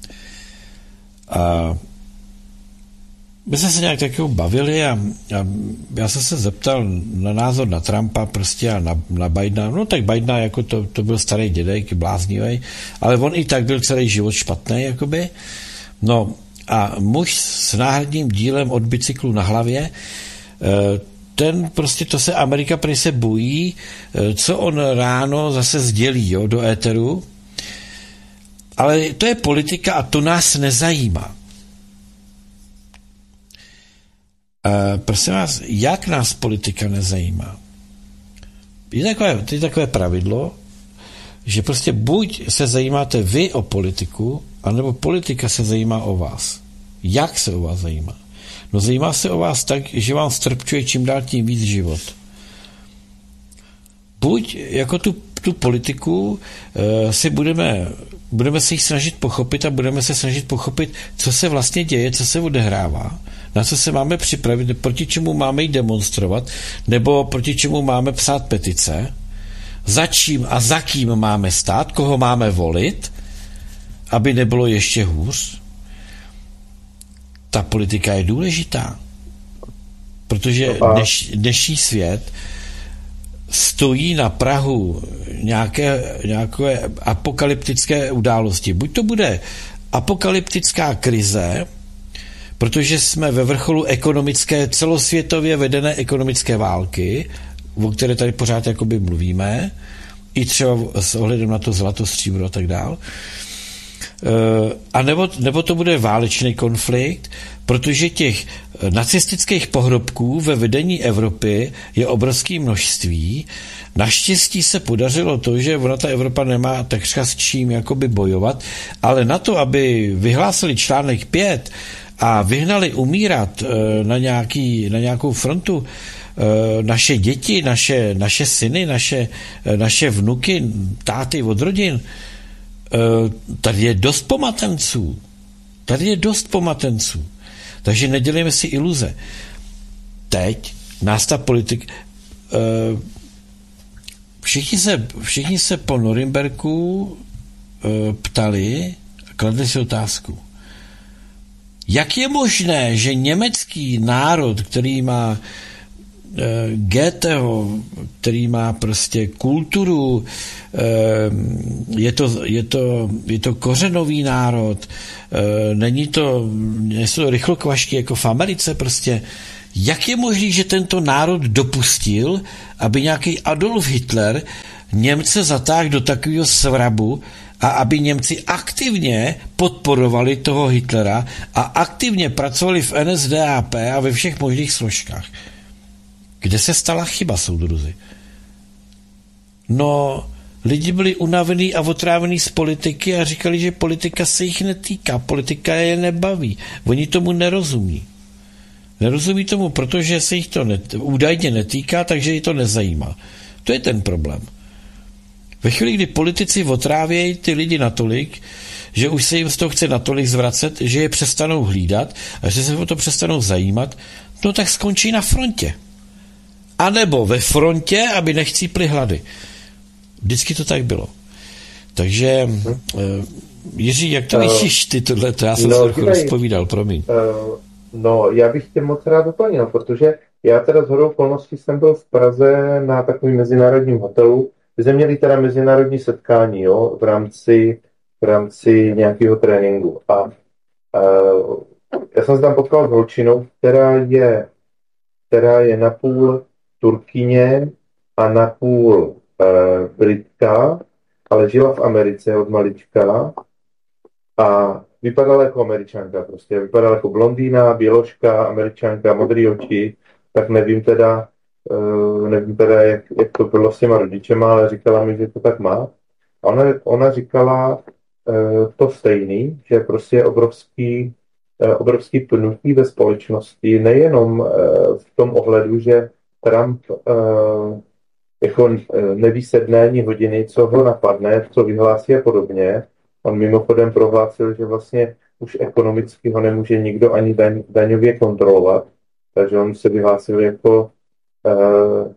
A my jsme se nějak takovou bavili a, a já jsem se zeptal na názor na Trumpa prostě a na, na Bidena. No tak Bidena jako to, to byl starý dědek, bláznivý, ale on i tak byl celý život špatný, jakoby. No a muž s náhradním dílem od bicyklu na hlavě, ten prostě, to se Amerika prý se bojí, co on ráno zase sdělí, jo, do éteru, ale to je politika a to nás nezajímá. Uh, prosím vás, jak nás politika nezajímá? Je takové, je takové pravidlo, že prostě buď se zajímáte vy o politiku, anebo politika se zajímá o vás. Jak se o vás zajímá? No zajímá se o vás tak, že vám strpčuje čím dál tím víc život. Buď jako tu, tu politiku uh, si budeme, budeme se jich snažit pochopit a budeme se snažit pochopit, co se vlastně děje, co se odehrává, na co se máme připravit, proti čemu máme jít demonstrovat, nebo proti čemu máme psát petice, za čím a za kým máme stát, koho máme volit, aby nebylo ještě hůř. Ta politika je důležitá, protože dneš, dnešní svět stojí na prahu nějaké, nějaké apokalyptické události. Buď to bude apokalyptická krize, protože jsme ve vrcholu ekonomické, celosvětově vedené ekonomické války, o které tady pořád jakoby mluvíme, i třeba s ohledem na to zlato, stříbro a tak dál. A nebo, nebo to bude válečný konflikt, protože těch nacistických pohrobků ve vedení Evropy je obrovské množství. Naštěstí se podařilo to, že ona ta Evropa nemá takřka s čím jakoby bojovat, ale na to, aby vyhlásili článek pět a vyhnali umírat na, nějaký, na nějakou frontu naše děti, naše, naše syny, naše, naše vnuky, táty od rodin, tady je dost pomatenců. Tady je dost pomatenců. Takže nedělejme si iluze. Teď nás ta politik... Všichni se, všichni se po Norimberku ptali a kladli si otázku. Jak je možné, že německý národ, který má Goetheho, který má prostě kulturu, je to, je to, je to kořenový národ, není to, nejsou to rychlokvašky jako v Americe prostě. Jak je možné, že tento národ dopustil, aby nějaký Adolf Hitler Němce zatáhl do takového svrabu a aby Němci aktivně podporovali toho Hitlera a aktivně pracovali v N S D A P a ve všech možných složkách? Kde se stala chyba, soudruzi? No, lidi byli unavený a otrávený z politiky a říkali, že politika se jich netýká, politika je nebaví. Oni tomu nerozumí. Nerozumí tomu, protože se jich to net, údajně netýká, takže ji to nezajímá. To je ten problém. Ve chvíli, kdy politici otrávějí ty lidi natolik, že už se jim z toho chce natolik zvracet, že je přestanou hlídat a že se o to přestanou zajímat, no tak skončí na frontě. A nebo ve frontě, aby nechcípli hlady. Vždycky to tak bylo. Takže uh, Jiří, jak to vidíš ty tohleto? Já jsem no, se trochu rozpovídal, promiň. Uh, no, já bych tě moc rád doplnil, protože já teda shodou okolností jsem byl v Praze na takovým mezinárodním hotelu, kde jsme měli teda mezinárodní setkání, jo, v rámci, v rámci nějakého tréninku. A uh, já jsem se tam potkal s holčinou, která je, která je napůl Turkyně a napůl uh, Britka, ale žila v Americe od malička a vypadala jako Američanka prostě. Vypadala jako blondýna, běložka, Američanka, modrý oči, tak nevím teda, uh, nevím teda, jak, jak to bylo s těma rodičema, ale říkala mi, že to tak má. A ona, ona říkala uh, to stejný, že prostě je obrovský, uh, obrovský pnutí ve společnosti, nejenom uh, v tom ohledu, že Trump uh, jako neví se dne ani hodiny, co ho napadne, co vyhlásí a podobně. On mimochodem prohlásil, že vlastně už ekonomicky ho nemůže nikdo ani daň, daňově kontrolovat, takže on se vyhlásil jako uh,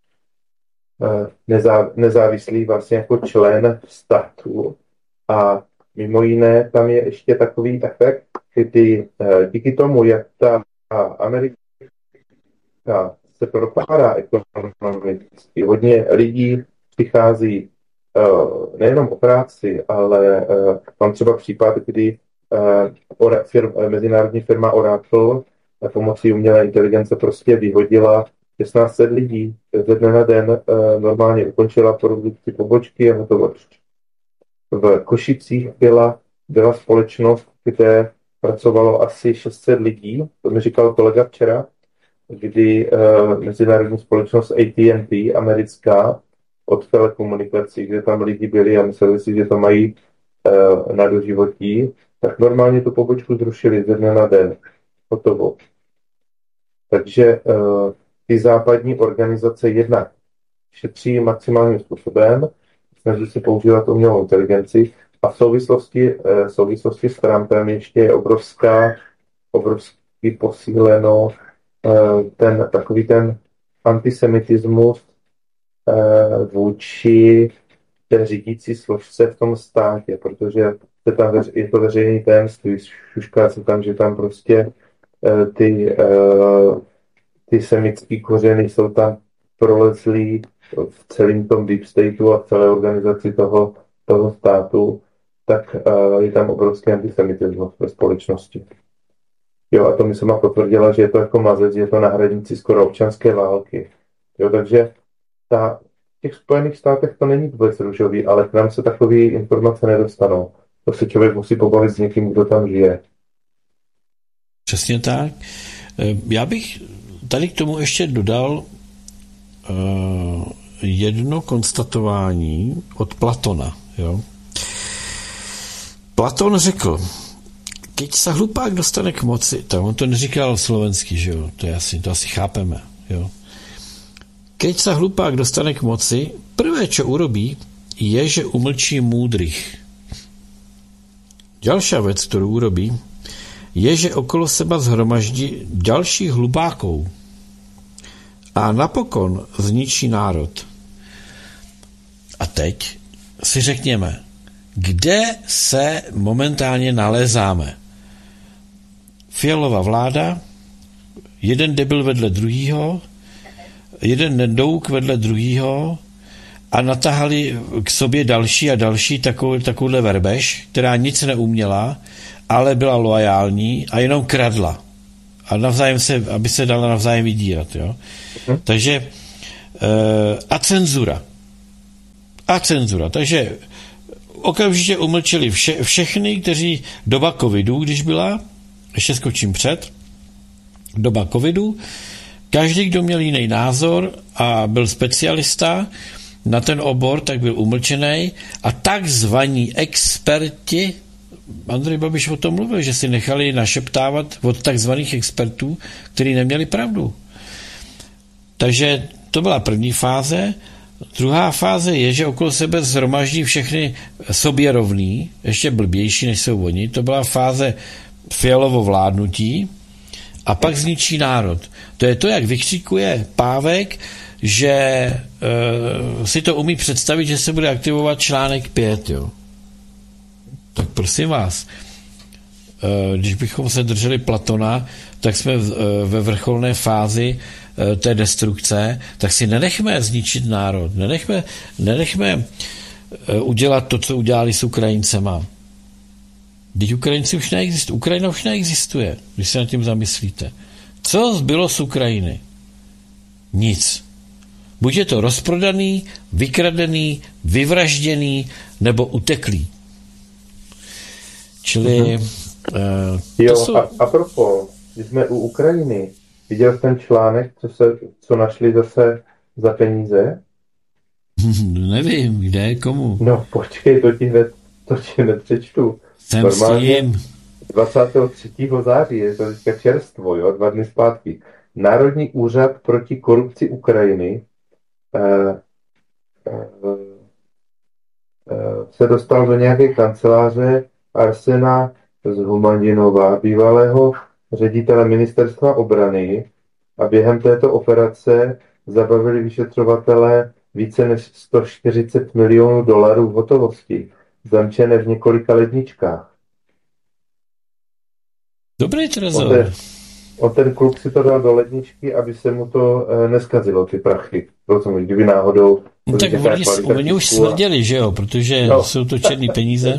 uh, nezá, nezávislý vlastně jako člen státu. A mimo jiné tam je ještě takový efekt, kdy uh, díky tomu, jak ta Amerika se prokládá ekonomicky. Hodně lidí přichází uh, nejenom o práci, ale uh, mám třeba případ, kdy uh, firm, mezinárodní firma Oracle pomocí umělé inteligence prostě vyhodila šestnáct set lidí. Ze dne na den uh, normálně ukončila produkci pobočky a hotovo. V Košicích byla, byla společnost, kde pracovalo asi šest set lidí, to mi říkal kolega včera, kdy uh, mezinárodní společnost A T and T, americká, od telekomunikací, kde tam lidi byli a mysleli si, že to mají uh, na doživotí, tak normálně tu pobočku zrušili ze dne na den. Hotovo. Takže uh, ty západní organizace jednak šetří maximálním způsobem, snaží se používat umělou inteligenci a v souvislosti, uh, v souvislosti s Trumpem ještě je obrovská, obrovský posíleno ten takový ten antisemitismus eh, vůči té řídící složce v tom státě, protože se tam veř, je to veřejný tajemství, šušká se tam, že tam prostě eh, ty, eh, ty semický kořeny jsou tam prolezlí v celém tom deep stateu a v celé organizaci toho, toho státu, tak eh, je tam obrovský antisemitismus ve společnosti. Jo, a to mi sama potvrdila, že je to jako mazec, je to na hranici skoro občanské války. Jo, takže ta, v těch Spojených státech to není vůbec růžový, ale k nám se takové informace nedostanou. To se člověk musí pobavit s někým, kdo tam žije. Přesně tak. Já bych tady k tomu ještě dodal uh, jedno konstatování od Platona. Jo? Platon řekl, keď sa hlupák dostane k moci, tak on to neříkal slovensky, že jo, to, je asi, to asi chápeme, jo. Keď sa hlupák dostane k moci, prvé, čo urobí, je, že umlčí múdrych. Ďalšia vec, ktorú urobí, je, že okolo seba zhromaždí ďalších hlupákov a napokon zničí národ. A teď si řekněme, kde se momentálně nalézáme? Fialová vláda, jeden debil vedle druhýho, jeden nedouk vedle druhýho a natahali k sobě další a další takovou, takovouhle verbež, která nic neuměla, ale byla loajální a jenom kradla. A navzájem se, aby se dala navzájem vydírat. Jo? Hm. Takže e, a cenzura. A cenzura. Takže okamžitě umlčeli vše, všechny, kteří doba covidu, když byla, ještě skočím před, doba covidu, každý, kdo měl jiný názor a byl specialista na ten obor, tak byl umlčený a takzvaní experti, Andrej Babiš o tom mluvil, že si nechali našeptávat od takzvaných expertů, kteří neměli pravdu. Takže to byla první fáze. Druhá fáze je, že okolo sebe zhromaždí všechny sobě rovný, ještě blbější, než jsou oni. To byla fáze Fialovo vládnutí a pak zničí národ. To je to, jak vykřikuje Pávek, že e, si to umí představit, že se bude aktivovat článek pět, jo. Tak prosím vás, e, když bychom se drželi Platona, tak jsme v, e, ve vrcholné fázi e, té destrukce, tak si nenechme zničit národ, nenechme, nenechme e, udělat to, co udělali s Ukrajincema. Když Ukrajinci už neexistuje, Ukrajina už neexistuje, když se nad tím zamyslíte. Co zbylo z Ukrajiny? Nic. Buď je to rozprodaný, vykradený, vyvražděný nebo uteklý. Čili mm-hmm. uh, to jo, jsou... a, a propos, když jsme u Ukrajiny, viděl jsem článek, co, se, co našli zase za peníze? Nevím, kde, komu. No počkej, to ti hned, to ti hned přečtu. Jsem normálně s tím. dvacátého třetího září, je to teďka čerstvo, jo, dva dny zpátky. Národní úřad proti korupci Ukrajiny eh, eh, eh, se dostal do nějaké kanceláře Arsena Zhumadinova, bývalého ředitele ministerstva obrany, a během této operace zabavili vyšetřovatelé více než sto čtyřicet milionů dolarů v hotovosti, zamčené v několika ledničkách. Dobrý trezor. On ten kluk si to dal do ledničky, aby se mu to e, neskazilo, ty prachy. Rozumíš, kdyby náhodou... No tak oni, oni už smrděli, že jo, protože no. Jsou to černý peníze.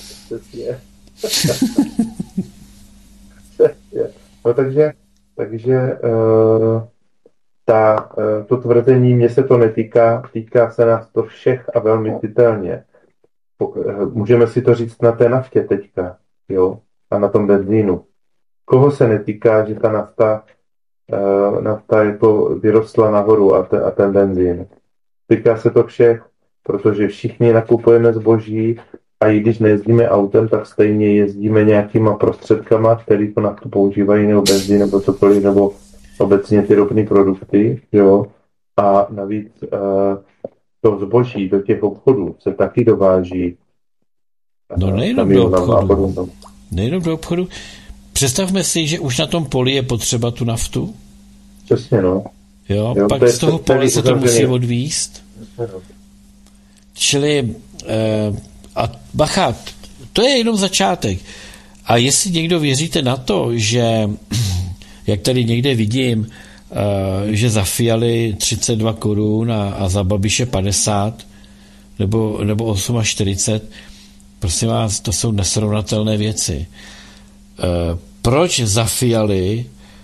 No takže, takže uh, ta, uh, to tvrzení, mně se to netýká, týká se nás to všech a velmi citelně. Uh, můžeme si to říct na té naftě teďka, jo, a na tom benzínu. Koho se netýká, že ta nafta, uh, nafta jako vyrostla nahoru a, te, a ten benzín. Týká se to všech, protože všichni nakupujeme zboží a i když nejezdíme autem, tak stejně jezdíme nějakýma prostředkama, který to naftu používají, nebo benzín, nebo cokoliv, nebo obecně ty ropné produkty, jo. A navíc uh, to zboží do těch obchodů se taky dováží. No nejenom do obchodu. Nejenom do obchodu. Představme si, že už na tom poli je potřeba tu naftu. Přesně, no. Jo, jo, pak z toho pole se to musí odvízt. No. Čili eh, a bacha, to je jenom začátek. A jestli někdo věříte na to, že jak tady někde vidím, eh, že za Fialy třicet dva korun a, a za Babiše padesát nebo, nebo čtyřicet osm, prosím vás, to jsou nesrovnatelné věci. Eh, proč za Fialy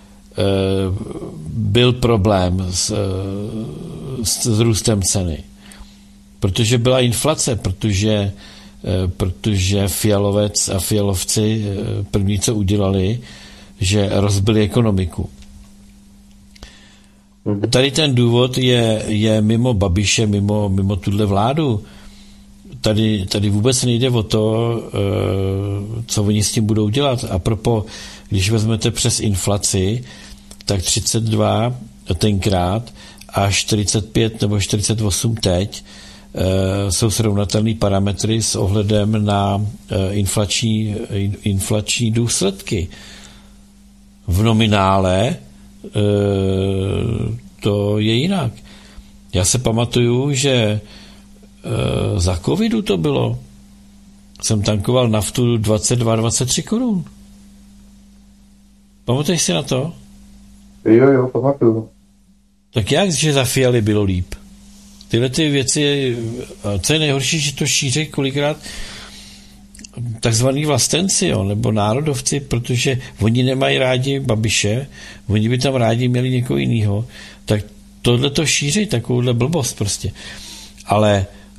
byl problém s, s, s růstem ceny? Protože byla inflace, protože, protože Fialovec a Fialovci první, co udělali, že rozbili ekonomiku. Tady ten důvod je, je mimo Babiše, mimo, mimo tuhle vládu. Tady, tady vůbec nejde o to, co oni s tím budou dělat. A propo, když vezmete přes inflaci, tak třicet dva tenkrát a čtyřicet pět nebo čtyřicet osm teď jsou srovnatelné parametry s ohledem na inflační, inflační důsledky. V nominále to je jinak. Já se pamatuju, že za covidu to bylo. Jsem tankoval naftu dvacet dva dvacet tři korun. Pamatuješ si na to? Jo, jo, pamatuju. Tak jak, že za Fialy bylo líp? Tyhle ty věci, co je nejhorší, že to šíří kolikrát takzvaný vlastenci, jo, nebo národovci, protože oni nemají rádi Babiše, oni by tam rádi měli někoho jiného, tak tohle to šíří, takovouhle blbost prostě. Ale